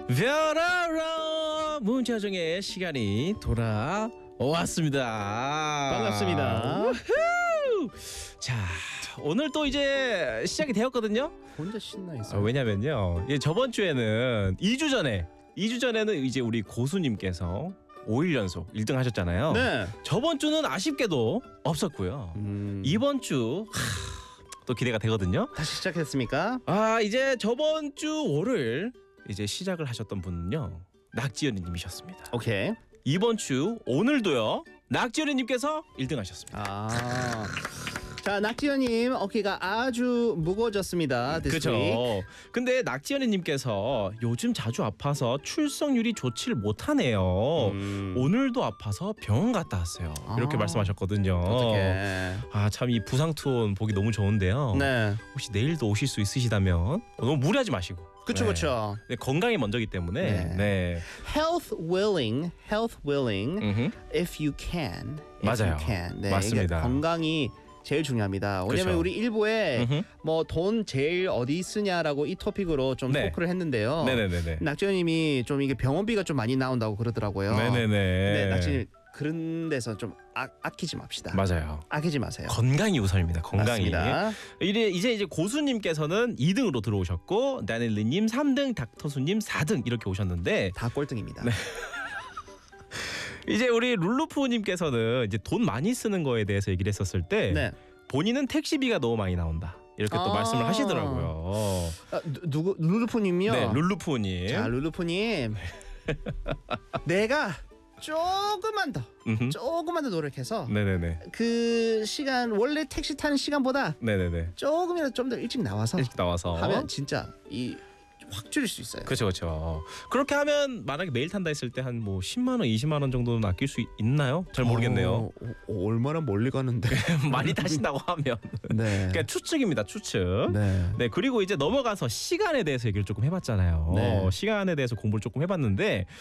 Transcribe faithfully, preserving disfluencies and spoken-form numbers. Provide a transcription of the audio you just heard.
벼라라 문자중의 시간이 돌아왔습니다. 반갑습니다. 우후! 자, 오늘 또 이제 시작이 되었거든요. 혼자 신나 아, 있어요. 왜냐면요, 예, 저번 주에는 이 주 전에 이 주 전에는 이제 우리 고수님께서 오 일 연속 일 등 하셨잖아요. 네. 저번 주는 아쉽게도 없었고요. 음, 이번 주 하, 또 기대가 되거든요. 다시 시작했습니까? 아, 이제 저번 주 월요일 이제 시작을 하셨던 분은요, 낙지연희님이셨습니다. 오케이. 이번 주 오늘도요, 낙지연희님께서 일 등 하셨습니다. 아. 자, 낙지연님 어깨가 아주 무거워졌습니다. this week. 그렇죠. 근데 낙지연희님께서 요즘 자주 아파서 출석률이 좋지를 못하네요. 음, 오늘도 아파서 병원 갔다 왔어요. 이렇게 아. 말씀하셨거든요. 어떡해. 아, 참 이 부상 투혼 보기 너무 좋은데요. 네. 혹시 내일도 오실 수 있으시다면 너무 무리하지 마시고. 그쵸, 네. 그쵸. 네, 건강이 먼저기 때문에. 네. 네. Health willing, health willing, 음흠. if you can. If 맞아요. You can. 네, 맞습니다. 이게 건강이 제일 중요합니다. 왜냐면 그쵸. 우리 일부에 음흠. 뭐 돈 제일 어디 쓰냐라고 이 토픽으로 좀 네. 토크를 했는데요. 네네네네. 낙지연님이 좀 이게 병원비가 좀 많이 나온다고 그러더라고요. 네네네. 네, 낙지님 그런 데서 좀 아, 아끼지 맙시다. 맞아요. 아끼지 마세요. 건강이 우선입니다. 건강이. 맞습니다. 이제 이제 이제 고수님께서는 이 등으로 들어오셨고, 다닐리님 삼 등, 닥터수님 사 등 이렇게 오셨는데, 다 꼴등입니다. 네. 이제 우리 룰루프님께서는 이제 돈 많이 쓰는 거에 대해서 얘기를 했었을 때, 네. 본인은 택시비가 너무 많이 나온다 이렇게 또 아. 말씀을 하시더라고요. 아, 누, 누구 룰루프님이요? 네, 룰루프님. 자, 룰루프님. 내가 조금만 더, 음흠. 조금만 더 노력해서 네네네. 그 시간 원래 택시 타는 시간보다 네네네. 조금이라도 좀 더 일찍 나와서 일찍 나와서 하면 진짜 이 확 줄일 수 있어요. 그렇죠, 그렇죠. 그렇게 하면 만약에 매일 탄다 했을 때 한 뭐 십만 원, 이십만 원 정도는 아낄 수 있, 있나요? 잘 모르겠네요. 어, 어, 얼마나 멀리 가는데. 많이 타신다고 하면. 네. 그러니까 추측입니다, 추측. 네. 네, 그리고 이제 넘어가서 시간에 대해서 얘기를 조금 해봤잖아요. 네. 시간에 대해서 공부를 조금 해봤는데,